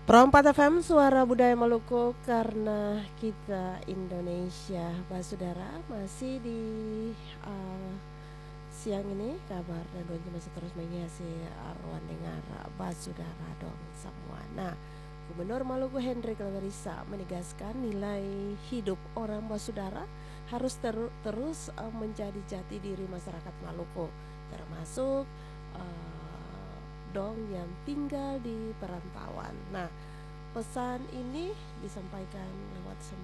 Pro 4 FM Suara Budaya Maluku, karena kita Indonesia. Saudara, masih di uh, siang ini kabar dan dunia masih terus menghiasi arwan dengar saudara dong semua. Nah, Gubernur Maluku Hendrik Lawerisa menegaskan nilai hidup orang saudara harus terus menjadi jati diri masyarakat Maluku, termasuk dong yang tinggal di perantauan. Nah, pesan ini disampaikan lewat